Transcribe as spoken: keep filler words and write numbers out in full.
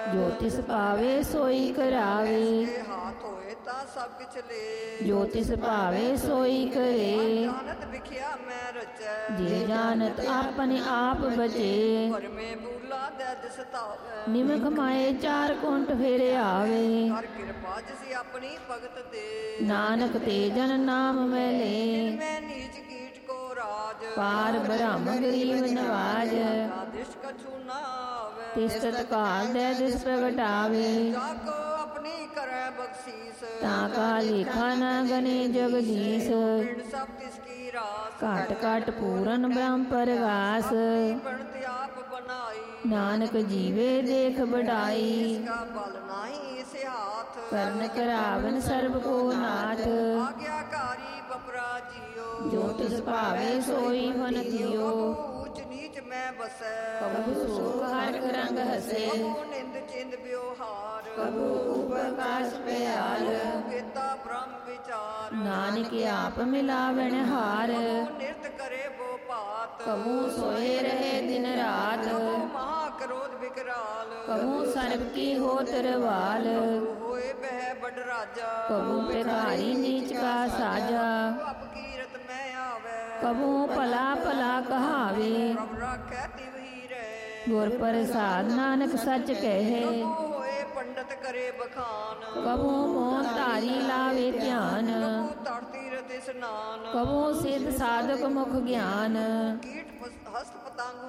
ਜੋ ਤਿਸ ਭਾਵੇ ਸੋਈ ਕਰਾਵੇ। ਹਾਥ ਹੋਏ ਤਾਂ ਸਭ ਕਿਛ ਲੈ। ਜੋ ਤਿਸ ਭਾਵੇ ਸੋਈ ਕਰੇ। ਜਾਣਤ ਵਿਖਿਆ ਮੈਂ ਰਚੈ। ਜੇ ਜਾਣਤ ਆਪਣੇ ਆਪ ਬਚੇ। ਭਰਮੇ ਬੂਲਾ ਦੇ ਦਿਸ ਧਾਵੈ। ਨਿਮਖ ਮਾਏ ਚਾਰ ਕੁੰਟ ਫੇਰ ਆਵੇ। ਕਰ ਕਿਰਪਾ ਜਿਸ ਆਪਣੀ ਭਗਤ ਦੇ। ਨਾਨਕ ਤੇ ਜਨ ਨਾਮ ਮੈਂ ਲੈ। ਮੈਂ ਨੀਚ ਕੀਟ ਕੋ ਰਾਜ। ਪਾਰ ਬ੍ਰਹਮ ਗਰੀਬ ਨਵਾਜ। ਦਿਸ਼ ਕਛੂ ਨਾ ਆਵੇ। ਤਿਸ ਤਤਕਾਲ ਦੇ ਦਿਸ ਪ੍ਰਗਟਾਵੇ। ਜਾ ਕੋ ਆਪਣੀ ਕਰੈ ਬਖਸ਼ੀਸ। ਤਾਂ ਕਾ ਲੇਖਾ ਨਾ ਗਨੇ ਜਗਦੀਸ਼। ਪਿੰਡ ਸਭ ਤਿਸ ਕੀ ਰਾਸ। ਘਟ ਘਟ ਪੂਰਨ ਬ੍ਰਹਮ ਪਰਗਾਸ। ਬਣਤ ਆਪ ਬਣਾਈ। ਨਾਨਕ ਜੀਵੇ ਦੇਖ ਬੜਾਈ। ਇਸਕਾ ਬਲ ਨਾਹੀ ਇਸੇ ਹਾਥ। ਕਰਨ ਕਰਾਵਨ ਸਰਬ ਕੋ ਨਾਥ। ਆਗਿਆਕਾਰੀ ਬਪਰਾ ਜੀਓ। ਜੋ ਤਿਸ ਭਾਵੇ ਸੋਈ ਫਨ ਥਿਓ। ਊਚ ਨੀਚ ਮੈਂ ਬਸੈ। ਕਬੂ ਸੁਖ ਹਰ ਰੰਗ ਹਸੇ। ਕਬੂ ਨਿੰਦ ਚਿੰਦ ਵਿਵਹਾਰ। ਕਬੂ ਉਪਕਾਸ਼ ਪਿਆਲ। ਕੀਤਾ ਬ੍ਰਹਮ ਵਿਚਾਰ। ਨਾਨਕ ਆਪ ਮਿਲਾਵਣ ਹਾਰ। ਨਿਰਤ ਕਰੇ ਬੋ ਭਾਤ। ਕਬੂ ਸੋਏ ਰਹੇ ਦਿਨ ਰਾਤ। ਮਹਾ ਕ੍ਰੋਧ ਵਿਕਰਾਲ। ਕਬੂ ਸਰਬ ਕੀ ਹੋ ਤਰਵਾਲ। ਹੋਏ ਬਹਿ ਬੜ ਰਾਜਾ। ਕਬੂ ਭਿਖਾਰੀ ਨੀਚ ਕਾ ਸਾਜਾ। ਅਬ ਕੀਰਤ ਮੈਂ ਆਵੇ। ਕਬੂ ਭਲਾ ਭਲਾ ਕਹਾਵੇ। ਪ੍ਰਭ ਰਾਖੈ ਤਿਵਹੀ ਰਹਿ। ਗੁਰ ਪ੍ਰਸਾਦ ਨਾਨਕ ਸੱਚ ਕਹੇ। ਹੋਏ ਪੰਡਤ ਕਰੇ ਬਖਾਨ। ਕਬੂ ਮੋਹ ਧਾਰੀ ਲਾਵੇ ਧਿਆਨ। ਤੜ ਤੀਰਥ ਇਸਨਾਨ। ਕਬੂ ਸਿੱਧ ਸਾਧਕ ਮੁਖ ਗਿਆਨ। ਕੀਟ ਹਸਤ ਪਤੰਗ